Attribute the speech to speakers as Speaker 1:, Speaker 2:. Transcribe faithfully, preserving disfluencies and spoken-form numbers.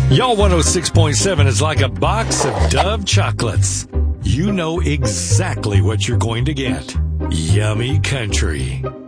Speaker 1: Y'all one oh six point seven is like a box of Dove chocolates. You know exactly what you're going to get. Yummy country.